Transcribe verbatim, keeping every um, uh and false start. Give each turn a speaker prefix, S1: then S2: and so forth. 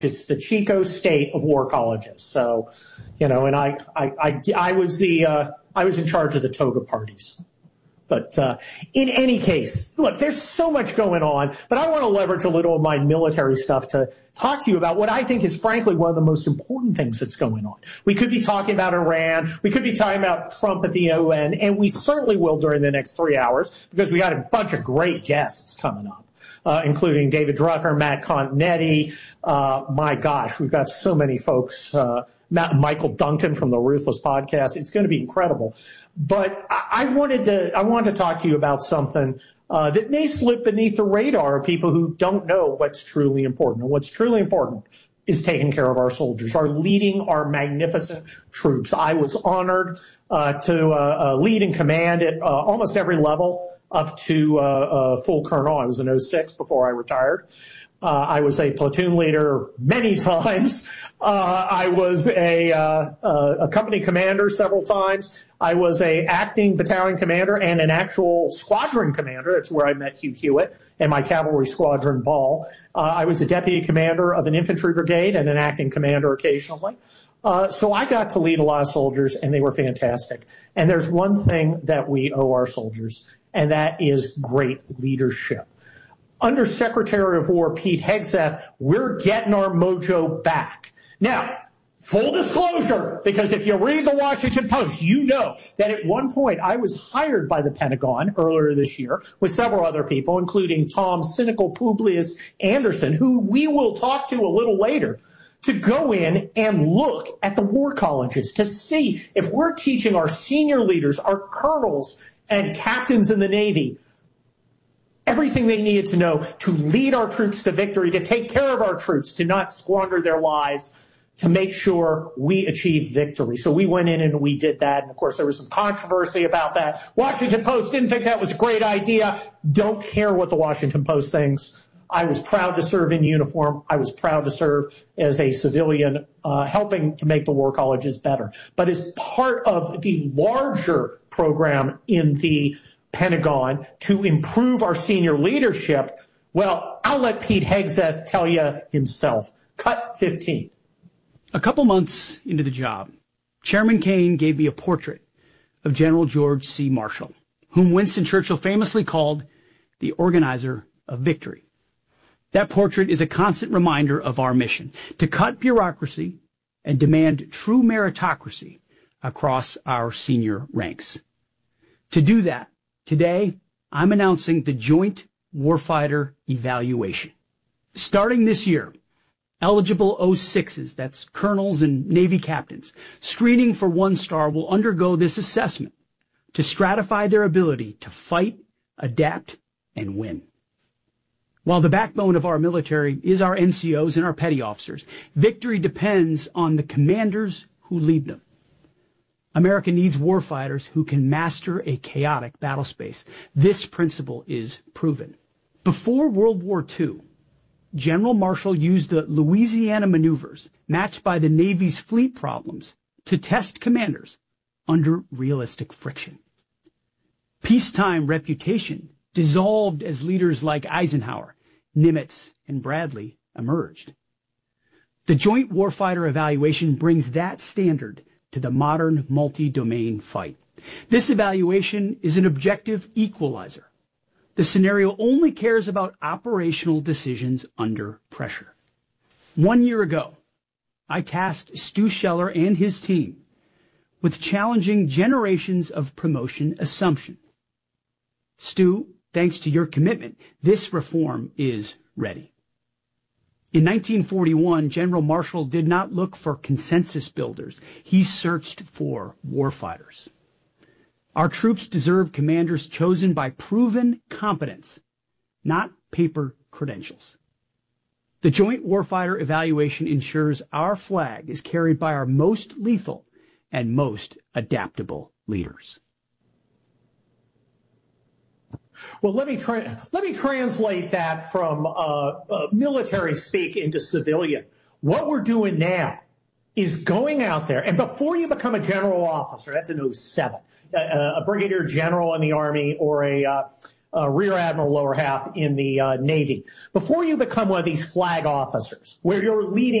S1: It's the Chico State of war colleges. So, you know, and I, I, I, I was the, uh, I was in charge of the toga parties. But uh, in any case, look, there's so much going on, but I want to leverage a little of my military stuff to talk to you about what I think is, frankly, one of the most important things that's going on. We could be talking about Iran. We could be talking about Trump at the U N, and we certainly will during the next three hours because we got a bunch of great guests coming up, uh, including David Drucker, Matt Continetti. Uh, my gosh, we've got so many folks. Uh, Matt, Michael Duncan from the Ruthless Podcast. It's going to be incredible. But I wanted to I wanted to talk to you about something uh, that may slip beneath the radar of people who don't know what's truly important. And what's truly important is taking care of our soldiers, are leading our magnificent troops. I was honored uh, to uh, uh, lead and command at uh, almost every level up to uh, uh, full colonel. I was an oh six before I retired. Uh, I was a platoon leader many times. Uh, I was a, uh, uh, a company commander several times. I was a acting battalion commander and an actual squadron commander. That's where I met Hugh Hewitt and my cavalry squadron ball. Uh, I was a deputy commander of an infantry brigade and an acting commander occasionally. Uh, so I got to lead a lot of soldiers, and they were fantastic. And there's one thing that we owe our soldiers, and that is great leadership. Under Secretary of War Pete Hegseth, we're getting our mojo back. Now, full disclosure, because if you read the Washington Post, you know that at one point I was hired by the Pentagon earlier this year with several other people, including Tom Cynical Publius Anderson, who we will talk to a little later, to go in and look at the war colleges to see if we're teaching our senior leaders, our colonels and captains in the Navy, everything they needed to know to lead our troops to victory, to take care of our troops, to not squander their lives, to make sure we achieve victory. So we went in and we did that. And, of course, there was some controversy about that. Washington Post didn't think that was a great idea. Don't care what the Washington Post thinks. I was proud to serve in uniform. I was proud to serve as a civilian, uh, helping to make the war colleges better. But as part of the larger program in the Pentagon to improve our senior leadership, well, I'll let Pete Hegseth tell you himself. Cut fifteen.
S2: A couple months into the job, Chairman Kane gave me a portrait of General George C. Marshall, whom Winston Churchill famously called the organizer of victory. That portrait is a constant reminder of our mission, to cut bureaucracy and demand true meritocracy across our senior ranks. To do that, today, I'm announcing the Joint Warfighter Evaluation. Starting this year, eligible oh sixes, that's colonels and Navy captains, screening for one star will undergo this assessment to stratify their ability to fight, adapt, and win. While the backbone of our military is our N C Os and our petty officers, victory depends on the commanders who lead them. America needs warfighters who can master a chaotic battle space. This principle is proven. Before World War Two, General Marshall used the Louisiana maneuvers, matched by the Navy's fleet problems, to test commanders under realistic friction. Peacetime reputation dissolved as leaders like Eisenhower, Nimitz, and Bradley emerged. The Joint Warfighter Evaluation brings that standard to the modern multi-domain fight. This evaluation is an objective equalizer. The scenario only cares about operational decisions under pressure. One year ago, I tasked Stu Scheller and his team with challenging generations of promotion assumption. Stu, thanks to your commitment, this reform is ready. In nineteen forty-one, General Marshall did not look for consensus builders. He searched for warfighters. Our troops deserve commanders chosen by proven competence, not paper credentials. The Joint Warfighter Evaluation ensures our flag is carried by our most lethal and most adaptable leaders.
S1: Well, let me tra- let me translate that from uh, uh, military speak into civilian. What we're doing now is going out there, and before you become a general officer, that's an oh seven, uh, a brigadier general in the Army or a uh, uh, rear admiral, lower half in the uh, Navy. Before you become one of these flag officers, where you're leading